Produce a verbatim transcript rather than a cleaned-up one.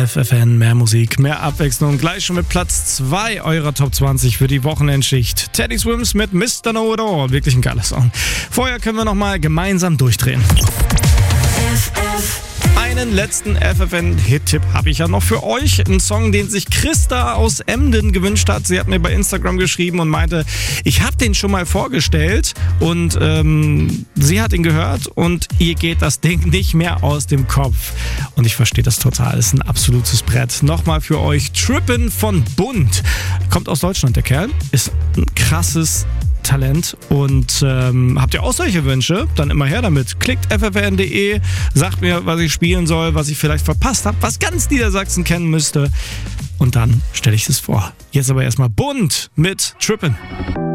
F F N, mehr Musik, mehr Abwechslung. Gleich schon mit Platz zwei eurer Top zwanzig für die Wochenendschicht. Teddy Swims mit Mister Know It All. Wirklich ein geiler Song. Vorher können wir nochmal gemeinsam durchdrehen. Einen letzten F F N-Hit-Tipp habe ich ja noch für euch. Ein Song, den sich Christa aus Emden gewünscht hat. Sie hat mir bei Instagram geschrieben und meinte, ich habe den schon mal vorgestellt und ähm, sie hat ihn gehört und ihr geht das Ding nicht mehr aus dem Kopf. Und ich verstehe das total. Das ist ein absolutes Brett. Nochmal für euch Trippin' von Bund. Kommt aus Deutschland, der Kerl. Ist ein krasses Talent. Und ähm, habt ihr auch solche Wünsche? Dann immer her damit. Klickt f f n punkt d e, sagt mir, was ich spielen soll, was ich vielleicht verpasst habe, was ganz Niedersachsen kennen müsste. Und dann stelle ich es vor. Jetzt aber erstmal Bund mit Trippin'.